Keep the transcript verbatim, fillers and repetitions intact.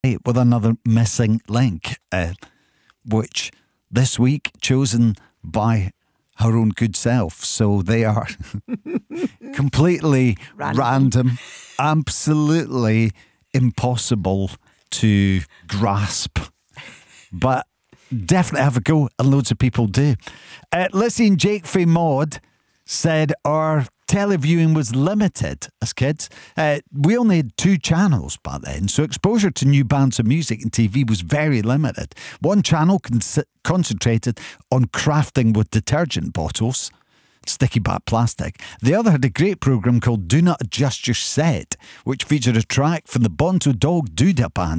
with another missing link, uh, which this week chosen by her own good self. So they are completely random. random, absolutely impossible to grasp, but definitely have a go, and loads of people do. Uh, Lizzie and Jake from Maud said our televiewing was limited as kids. Uh, we only had two channels back then, so exposure to new bands of music and T V was very limited. One channel con- concentrated on crafting with detergent bottles, sticky back plastic. The other had a great programme called Do Not Adjust Your Set, which featured a track from the Bonzo Dog Doodah Band